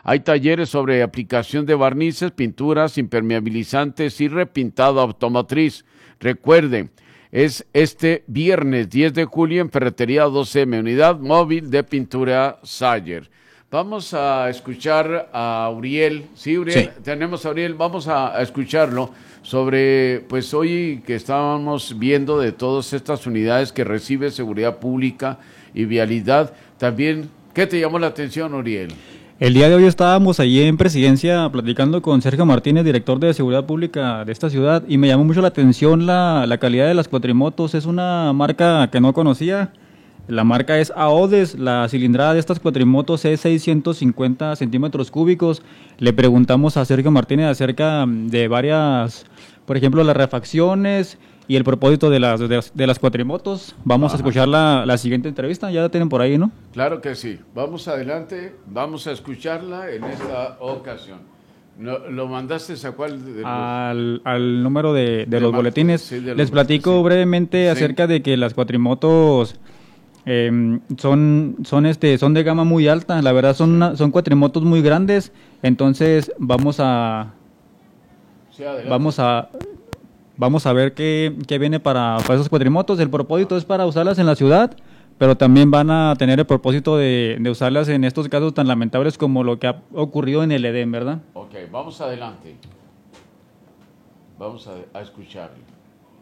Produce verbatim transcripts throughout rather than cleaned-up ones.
Hay talleres sobre aplicación de barnices, pinturas, impermeabilizantes y repintado automotriz. Recuerden, es este viernes diez de julio en Ferretería dos eme, unidad móvil de pintura Sayer. Vamos a escuchar a Uriel. Sí, Uriel, sí. Tenemos a Uriel, vamos a, a escucharlo sobre, pues hoy que estábamos viendo de todas estas unidades que recibe Seguridad Pública y Vialidad. También, ¿qué te llamó la atención, Uriel? El día de hoy estábamos allí en Presidencia platicando con Sergio Martínez, director de Seguridad Pública de esta ciudad, y me llamó mucho la atención la, la calidad de las cuatrimotos. Es una marca que no conocía. La marca es AODES, la cilindrada de estas cuatrimotos es seiscientos cincuenta centímetros cúbicos. Le preguntamos a Sergio Martínez acerca de varias, por ejemplo, las refacciones y el propósito de las, de, de las cuatrimotos. Vamos Ajá. a escuchar la, la siguiente entrevista, ya la tienen por ahí, ¿no? Claro que sí. Vamos adelante, vamos a escucharla en esta ocasión. ¿Lo, lo mandaste a cuál? De los... al, al número de, de, de los boletines. Sí, de los Les platico sí. brevemente sí. acerca de que las cuatrimotos... Eh, son son este son de gama muy alta, la verdad son una, son cuatrimotos muy grandes, entonces vamos a sí, vamos a vamos a ver qué, qué viene para, para esos cuatrimotos. El propósito es para usarlas en la ciudad, pero también van a tener el propósito de, de usarlas en estos casos tan lamentables como lo que ha ocurrido en el Edén, ¿verdad? Ok, vamos adelante, vamos a, a escucharlo.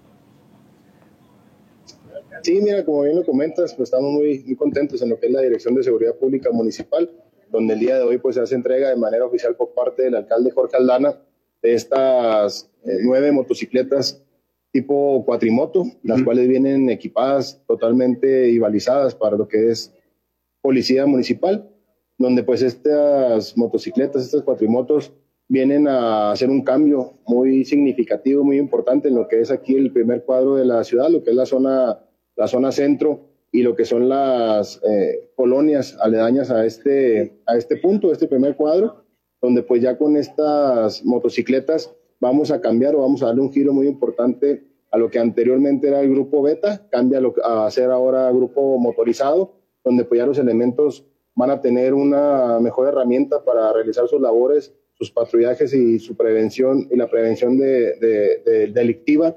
Sí, mira, como bien lo comentas, pues estamos muy, muy contentos en lo que es la Dirección de Seguridad Pública Municipal, donde el día de hoy pues se hace entrega de manera oficial por parte del alcalde Jorge Aldana de estas eh, nueve motocicletas tipo cuatrimoto, las uh-huh. cuales vienen equipadas totalmente y balizadas para lo que es policía municipal, donde pues estas motocicletas, estas cuatrimotos, vienen a hacer un cambio muy significativo, muy importante en lo que es aquí el primer cuadro de la ciudad, lo que es la zona la zona centro y lo que son las eh, colonias aledañas a este, a este punto, este primer cuadro, donde pues ya con estas motocicletas vamos a cambiar o vamos a darle un giro muy importante a lo que anteriormente era el grupo beta, cambia a, lo, a ser ahora grupo motorizado, donde pues ya los elementos van a tener una mejor herramienta para realizar sus labores, sus patrullajes y su prevención y la prevención de, de, de delictiva.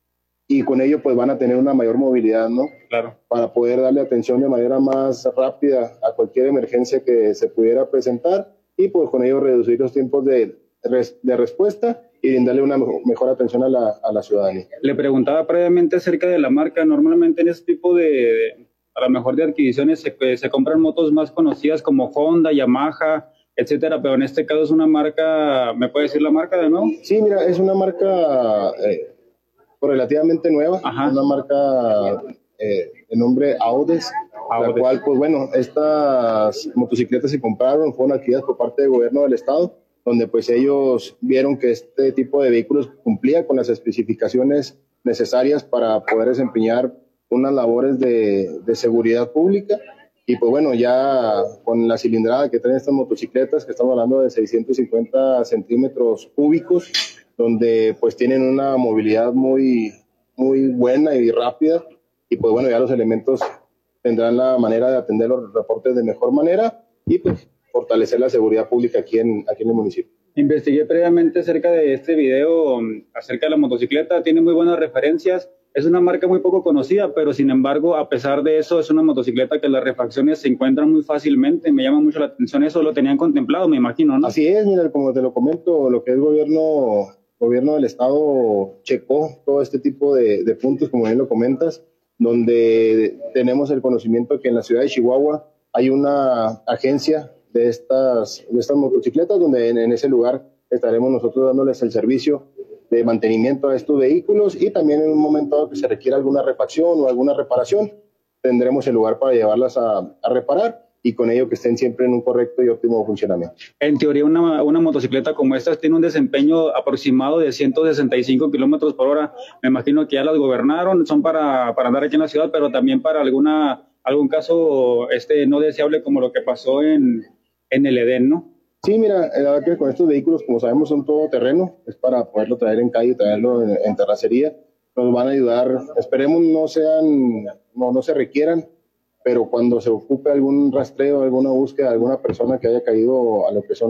Y con ello pues van a tener una mayor movilidad, ¿no? Claro. Para poder darle atención de manera más rápida a cualquier emergencia que se pudiera presentar y pues con ello reducir los tiempos de, de respuesta y brindarle una mejor atención a la, a la ciudadanía. Le preguntaba previamente acerca de la marca. Normalmente en este tipo de, de a lo mejor de adquisiciones se, se compran motos más conocidas como Honda, Yamaha, etcétera, pero en este caso es una marca, ¿me puede decir la marca de nuevo? Sí, mira, es una marca... Eh, relativamente nueva, Ajá. una marca eh, de nombre AODES, Audes. La cual, pues bueno, estas motocicletas se compraron, fueron adquiridas por parte del gobierno del estado, donde pues ellos vieron que este tipo de vehículos cumplía con las especificaciones necesarias para poder desempeñar unas labores de, de seguridad pública, y pues bueno, ya con la cilindrada que traen estas motocicletas, que estamos hablando de seiscientos cincuenta centímetros cúbicos, donde pues tienen una movilidad muy, muy buena y rápida, y pues bueno, ya los elementos tendrán la manera de atender los reportes de mejor manera y pues fortalecer la seguridad pública aquí en, aquí en el municipio. Investigué previamente acerca de este video, acerca de la motocicleta, tiene muy buenas referencias, es una marca muy poco conocida, pero sin embargo, a pesar de eso, es una motocicleta que las refacciones se encuentran muy fácilmente, me llama mucho la atención eso, lo tenían contemplado, me imagino, ¿no? Así es, mira, como te lo comento, lo que es gobierno... gobierno del estado checó todo este tipo de, de puntos, como bien lo comentas, donde tenemos el conocimiento que en la ciudad de Chihuahua hay una agencia de estas, de estas motocicletas, donde en, en ese lugar estaremos nosotros dándoles el servicio de mantenimiento a estos vehículos, y también en un momento que se requiera alguna refacción o alguna reparación, tendremos el lugar para llevarlas a, a reparar, y con ello que estén siempre en un correcto y óptimo funcionamiento. En teoría, una, una motocicleta como esta tiene un desempeño aproximado de ciento sesenta y cinco kilómetros por hora. Me imagino que ya las gobernaron, son para, para andar aquí en la ciudad, pero también para alguna algún caso este, no deseable como lo que pasó en, en el Edén, ¿no? Sí, mira, la verdad que con estos vehículos, como sabemos, son todo terreno, es para poderlo traer en calle, traerlo en, en terracería. Nos van a ayudar, esperemos no sean, no, no se requieran, pero cuando se ocupe algún rastreo, alguna búsqueda de alguna persona que haya caído a lo que son